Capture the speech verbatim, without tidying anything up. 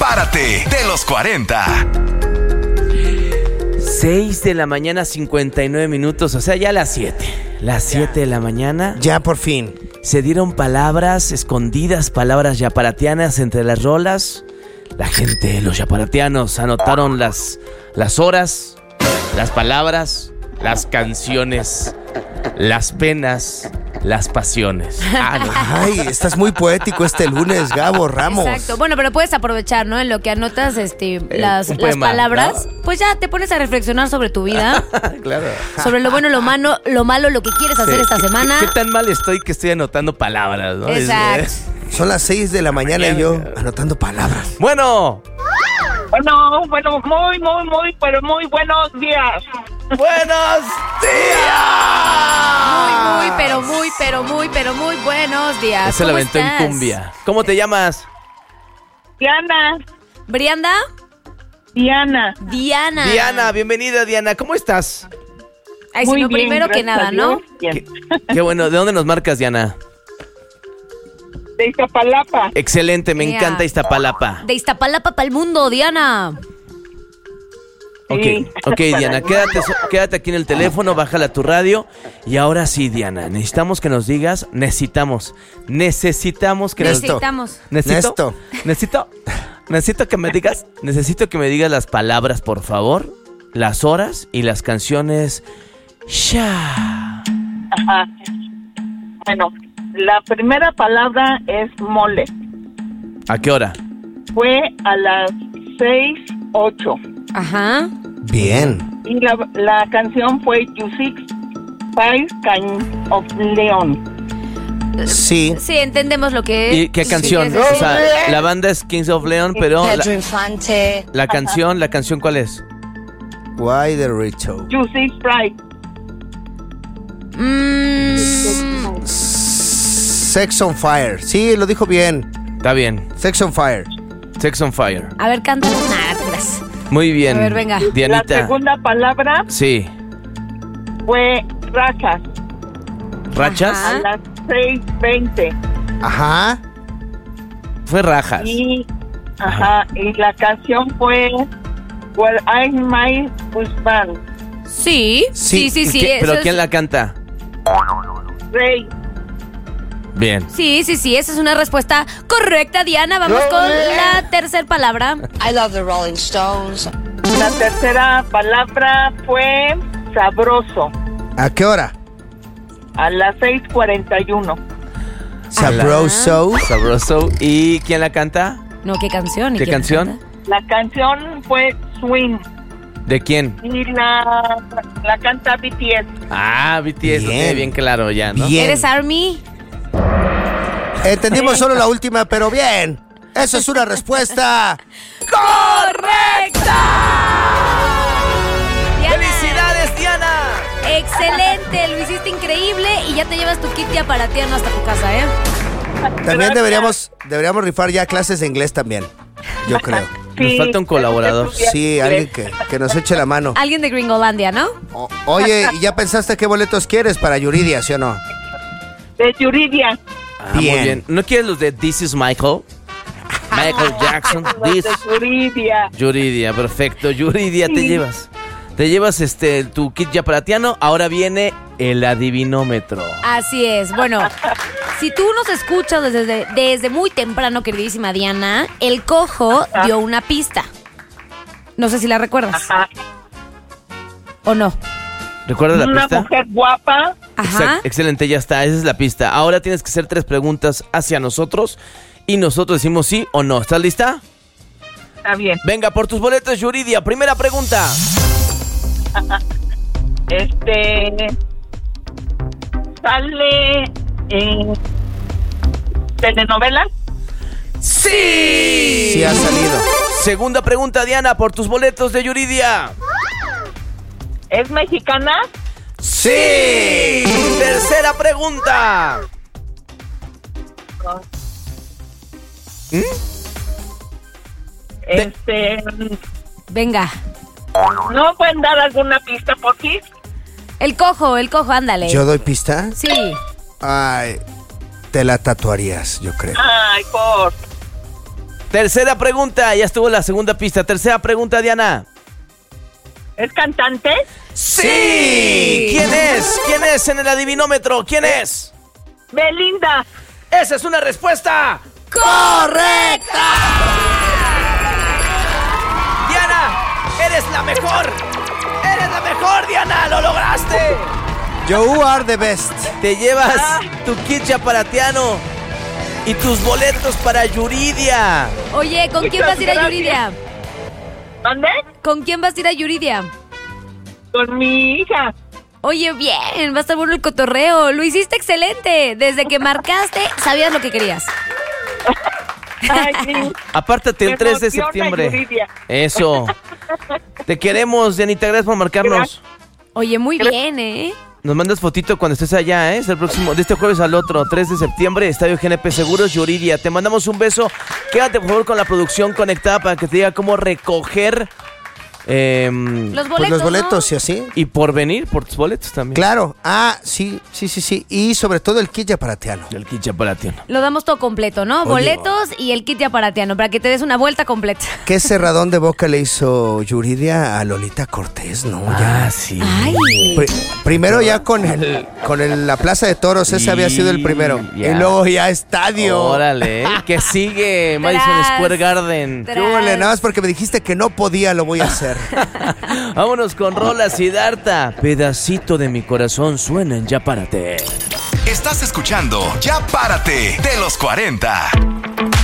Párate de los cuarenta. seis de la mañana, cincuenta y nueve minutos, o sea, ya las siete. Las siete de la mañana. Ya por fin. Se dieron palabras escondidas, palabras yaparatianas entre las rolas. La gente, los yaparatianos, anotaron las, las horas, las palabras, las canciones, las penas, las pasiones. Ah, no. Ay, estás muy poético este lunes, Gabo Ramos. Exacto. Bueno, pero puedes aprovechar, ¿no? En lo que anotas este, Eh, las, un las poema, palabras. ¿no? Pues ya te pones a reflexionar sobre tu vida, Claro. sobre lo bueno, lo malo, lo malo, lo que quieres hacer Sí. esta ¿Qué- semana. ¿Qué, qué tan mal estoy que estoy anotando palabras, ¿no? Exacto. Es- Son las seis de la mañana y yo anotando palabras. Bueno, Bueno, bueno, muy, muy, muy, pero muy buenos días. buenos días. Muy, muy, pero muy, pero muy, pero muy buenos días. Se lo ¿Cómo aventó en estás? cumbia. ¿Cómo te llamas? Diana, ¿Brianda? Diana. Diana. Diana, bienvenida, Diana. ¿Cómo estás? Ay, Muy sino bien, primero que gracias nada, a ¿no? Dios, bien. Qué, qué bueno. ¿De dónde nos marcas, Diana? De Iztapalapa. Excelente, me Ea. encanta Iztapalapa. De Iztapalapa para el mundo, Diana. Ok, Sí. ok, Diana, quédate, so- quédate aquí en el teléfono, bájala a tu radio. Y ahora sí, Diana, necesitamos que nos digas, necesitamos, necesitamos que nos... Necesitamos. Necesito, necesito, necesito que me digas, necesito que me digas las palabras, por favor, las horas y las canciones. Ya. Ajá. Bueno, la primera palabra es mole. ¿A qué hora? Fue a las seis ocho. Ajá. Bien. Y la, la canción fue You Six Five Kind of Leon. Sí. Sí, entendemos lo que es. ¿Y qué canción? Sí, sí, sí. O sea, la banda es Kings of Leon, pero Pedro la, Infante. la canción, la canción, ¿cuál es? Why the Richo. You Six Five. Mm, Sex on Fire. Sí, lo dijo bien. Está bien. Sex on Fire. Sex on Fire. a ver, cántalo. Nah, te creas. Muy bien. A ver, venga. La Dianita. segunda palabra Sí. fue rachas. ¿Rachas? Ajá. A las seis veinte. Ajá. Fue rajas. Y, ajá, y la canción fue Where I'm My Husband. Sí, sí, sí, ¿Y sí. qué- eso ¿Pero es- quién la canta? Rey. Bien. Sí, sí, sí, esa es una respuesta correcta, Diana. Vamos con la tercera palabra. I love the Rolling Stones. La tercera palabra fue sabroso. ¿A qué hora? A las seis cuarenta y uno. Sabroso. Sabroso. ¿Y quién la canta? No, ¿qué canción? ¿Y ¿Qué quién canción? canta? La canción fue Swing. ¿De quién? Y la, la canta B T S. Ah, B T S, lo Bien. tiene bien claro ya, ¿no? Bien. ¿Eres Army? Entendimos solo la última, pero bien. Eso es una respuesta. ¡Correcta! Diana, ¡Felicidades, Diana! excelente, lo hiciste increíble y ya te llevas tu kit ya para ti hasta tu casa, ¿eh? También Gracias. deberíamos, deberíamos rifar ya clases de inglés también. Yo creo. Nos falta un colaborador. Sí, alguien que, que nos eche la mano. Alguien de Gringolandia, ¿no? O- oye, ¿y ya pensaste qué boletos quieres para Yuridia, sí o no? De Yuridia. Ah, muy Bien. bien. ¿No quieres los de This is Michael? Michael Jackson. Los This. de Yuridia. Yuridia, perfecto. Yuridia, te Sí. llevas. Te llevas este tu kit yaparatiano. Ahora viene el adivinómetro. Así es. Bueno, si tú nos escuchas desde, desde muy temprano, queridísima Diana, el cojo dio una pista. No sé si la recuerdas. Ajá. ¿O no? ¿Recuerdas la Una pista? mujer guapa. Ajá. Exact- excelente, ya está. Esa es la pista. Ahora tienes que hacer tres preguntas hacia nosotros y nosotros decimos sí o no. ¿Estás lista? Está bien. Venga, por tus boletos, Yuridia. Primera pregunta. Este. Sale en telenovelas. ¡Sí! Sí ha salido. Segunda pregunta, Diana, por tus boletos de Yuridia. ¿Es mexicana? ¡Sí! Tercera pregunta. ¿Mm? Este. Venga. ¿No pueden dar alguna pista por ti? El cojo, el cojo, ándale. ¿Yo doy pista? Sí. Ay, te la tatuarías, yo creo. Ay, por. Tercera pregunta, ya estuvo la segunda pista. Tercera pregunta, Diana. ¿Es cantante? ¡Sí! ¿Quién es? ¿Quién es en el adivinómetro? ¿Quién es? Belinda. ¡Esa es una respuesta correcta! Diana, eres la mejor. Eres la mejor, Diana, lo lograste. You are the best. Te llevas tu kit chaparatiano y tus boletos para Yuridia. Oye, ¿con quién vas a ir a Yuridia? ¿Dónde? ¿Con quién vas a ir a Yuridia? Con mi hija. Oye, bien, va a estar bueno el cotorreo. Lo hiciste excelente. Desde que marcaste, sabías lo que querías. Ay, sí. Apártate el Me tres de emociona, septiembre. Yuridia. Eso. Te queremos, Dianita, gracias por marcarnos. Oye, muy bien, ¿eh? Nos mandas fotito cuando estés allá, ¿eh? Es el próximo, de este jueves al otro, tres de septiembre, Estadio G N P Seguros, Yuridia. Te mandamos un beso. Quédate, por favor, con la producción conectada para que te diga cómo recoger... Eh, Los boletos, Pues los boletos ¿no? y así. y por venir, por tus boletos también. Claro. Ah, sí, sí, sí, sí. Y sobre todo el kit chaparatiano. El kit chaparatiano. Lo damos todo completo, ¿no? Oye. Boletos y el kit de aparatiano para que te des una vuelta completa. ¿Qué cerradón de boca le hizo Yuridia a Lolita Cortés? No, ya. Ah, sí. Ay. Pri- primero ya con el con el, la Plaza de Toros, ese Sí, había sido el primero. ya. Y luego ya estadio. Órale, ¿eh? Que sigue Madison Tras. Square Garden. ¿Qué huele? Nada más porque me dijiste que no podía, lo voy a hacer. Vámonos con Rola Siddhartha. Pedacito de mi corazón suena en Ya Párate. Estás escuchando Ya Párate de los cuarenta.